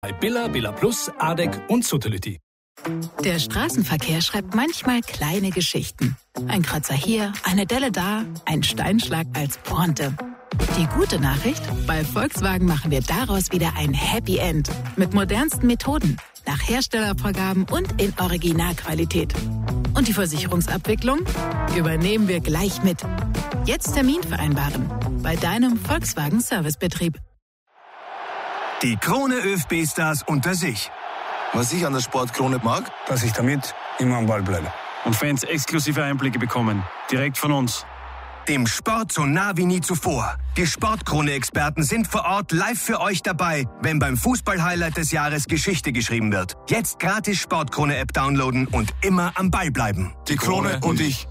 Bei Billa, Billa Plus, ADEC und Suttility. Der Straßenverkehr schreibt manchmal kleine Geschichten. Ein Kratzer hier, eine Delle da, ein Steinschlag als Pointe. Die gute Nachricht? Bei Volkswagen machen wir daraus wieder ein Happy End. Mit modernsten Methoden, nach Herstellervorgaben und in Originalqualität. Und die Versicherungsabwicklung übernehmen wir gleich mit. Jetzt Termin vereinbaren. Bei deinem Volkswagen Servicebetrieb. Die Krone ÖFB-Stars unter sich. Was ich an der Sportkrone mag, dass ich damit immer am Ball bleibe. Und Fans exklusive Einblicke bekommen. Direkt von uns. Dem Sport so nah wie nie zuvor. Die Sportkrone-Experten sind vor Ort live für euch dabei, wenn beim Fußball-Highlight des Jahres Geschichte geschrieben wird. Jetzt gratis Sportkrone-App downloaden und immer am Ball bleiben. Die Krone und ich.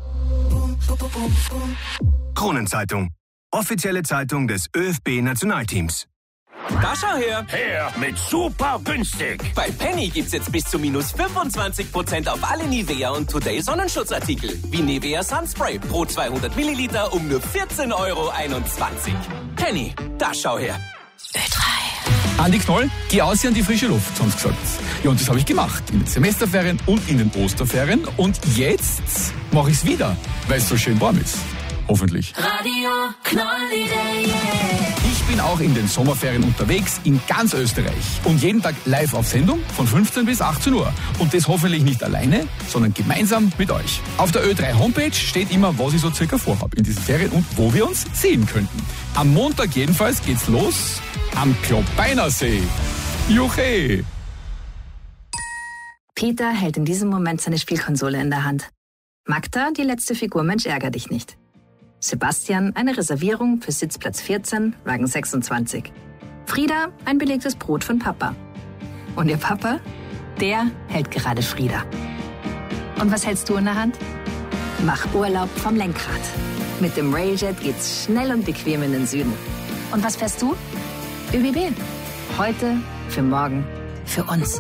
Kronenzeitung. Offizielle Zeitung des ÖFB-Nationalteams. Da schau her! Her mit super günstig! Bei Penny gibt's jetzt bis zu minus 25% auf alle Nivea und Today Sonnenschutzartikel. Wie Nivea Sunspray pro 200 Milliliter um nur 14,21 €. Penny, da schau her! Ö3. Andi Knoll, geh aus hier an die frische Luft, sonst gesagt. Ja, und das habe ich gemacht. In den Semesterferien und in den Osterferien. Und jetzt mache ich es wieder, weil es so schön warm ist. Hoffentlich. Radio Knoll-Idee, yeah. Ich bin auch in den Sommerferien unterwegs in ganz Österreich und jeden Tag live auf Sendung von 15 bis 18 Uhr. Und das hoffentlich nicht alleine, sondern gemeinsam mit euch. Auf der Ö3 Homepage steht immer, was ich so circa vorhabe in diesen Ferien und wo wir uns sehen könnten. Am Montag jedenfalls geht's los am Klobeinersee. Juche! Peter hält in diesem Moment seine Spielkonsole in der Hand. Magda, die letzte Figur Mensch ärger dich nicht. Sebastian, eine Reservierung für Sitzplatz 14, Wagen 26. Frieda, ein belegtes Brot von Papa. Und ihr Papa? Der hält gerade Frieda. Und was hältst du in der Hand? Mach Urlaub vom Lenkrad. Mit dem Railjet geht's schnell und bequem in den Süden. Und was fährst du? ÖBB. Heute, für morgen, für uns.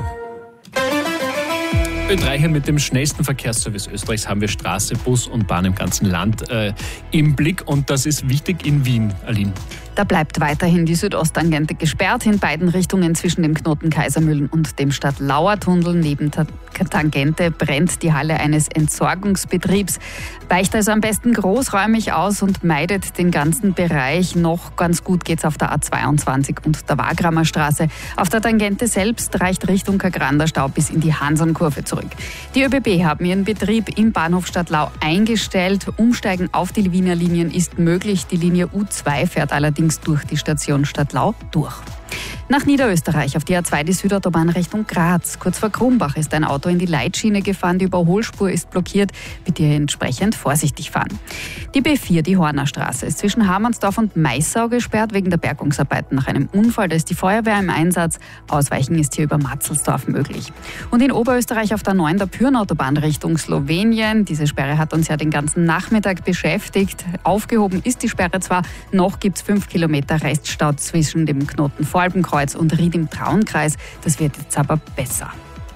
Ö3 hier mit dem schnellsten Verkehrsservice Österreichs haben wir Straße, Bus und Bahn im ganzen Land im Blick. Und das ist wichtig in Wien, Aline. Da bleibt weiterhin die Südosttangente gesperrt in beiden Richtungen zwischen dem Knoten Kaisermühlen und dem Stadtlauer-Tunnel. Neben der Tangente brennt die Halle eines Entsorgungsbetriebs. Weicht also am besten großräumig aus und meidet den ganzen Bereich. Noch ganz gut geht's auf der A22 und der Wagramer Straße. Auf der Tangente selbst reicht Richtung Kagran der Stau bis in die Hansernkurve zurück. Die ÖBB haben ihren Betrieb im Bahnhof Stadtlau eingestellt. Umsteigen auf die Wiener Linien ist möglich. Die Linie U2 fährt allerdings durch die Station Stadtlau durch. Nach Niederösterreich auf die A2 die Südautobahn Richtung Graz. Kurz vor Krumbach ist ein Auto in die Leitschiene gefahren. Die Überholspur ist blockiert. Bitte entsprechend vorsichtig fahren. Die B4, die Horner Straße, ist zwischen Hamannsdorf und Maissau gesperrt wegen der Bergungsarbeiten nach einem Unfall. Da ist die Feuerwehr im Einsatz. Ausweichen ist hier über Matzelsdorf möglich. Und in Oberösterreich auf der 9 der Pürnautobahn Richtung Slowenien. Diese Sperre hat uns ja den ganzen Nachmittag beschäftigt. Aufgehoben ist die Sperre zwar, noch gibt es 5 Kilometer Reststau zwischen dem Knoten Voralpenkreuz und Ried im Traunkreis. Das wird jetzt aber besser.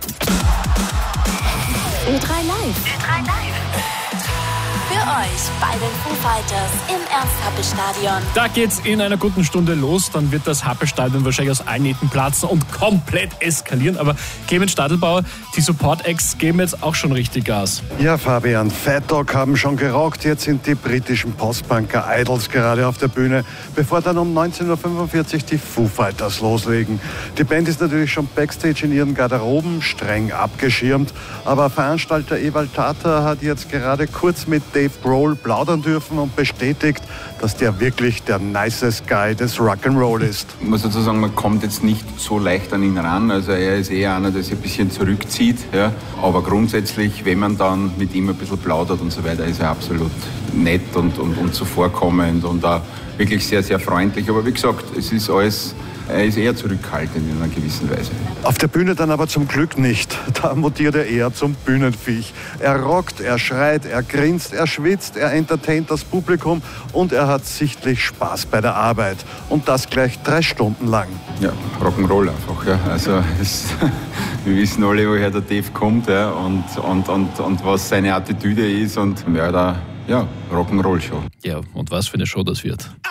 Ö3 Live. Ö3 Live. Für euch bei den Foo Fighters im Ernst-Happel-Stadion. Da geht's in einer guten Stunde los. Dann wird das Happel-Stadion wahrscheinlich aus allen Nähten platzen und komplett eskalieren. Aber Clemens Stadelbauer, die Support-Acts geben jetzt auch schon richtig Gas. Ja, Fabian, Fat Dog haben schon gerockt. Jetzt sind die britischen Postpunker Idols gerade auf der Bühne, bevor dann um 19:45 Uhr die Foo Fighters loslegen. Die Band ist natürlich schon backstage in ihren Garderoben, streng abgeschirmt. Aber Veranstalter Ewald Tata hat jetzt gerade kurz mit Dave Grohl plaudern dürfen und bestätigt, dass der wirklich der nicest Guy des Rock'n'Roll ist. Ich muss dazu sagen, man kommt jetzt nicht so leicht an ihn ran. Also er ist eher einer, der sich ein bisschen zurückzieht. Ja. Aber grundsätzlich, wenn man dann mit ihm ein bisschen plaudert und so weiter, ist er absolut nett und zuvorkommend und auch wirklich sehr, sehr freundlich. Aber wie gesagt, er ist eher zurückhaltend in einer gewissen Weise. Auf der Bühne dann aber zum Glück nicht. Da mutiert er eher zum Bühnenviech. Er rockt, er schreit, er grinst, er schwitzt, er entertaint das Publikum und er hat sichtlich Spaß bei der Arbeit. Und das gleich 3 Stunden lang. Ja, Rock'n'Roll einfach. Ja. Also wir wissen alle, woher der Dave kommt, ja, und was seine Attitüde ist und ja, Rock'n'Roll-Show. Ja, und was für eine Show das wird.